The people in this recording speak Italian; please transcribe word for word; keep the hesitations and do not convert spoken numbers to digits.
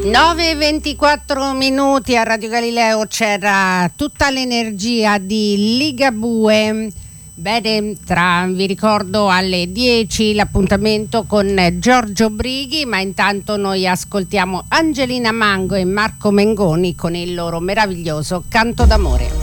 nove e ventiquattro minuti a Radio Galileo, c'era tutta l'energia di Ligabue. Bene, tra, vi ricordo alle dieci l'appuntamento con Giorgio Brighi, ma intanto noi ascoltiamo Angelina Mango e Marco Mengoni con il loro meraviglioso Canto d'amore.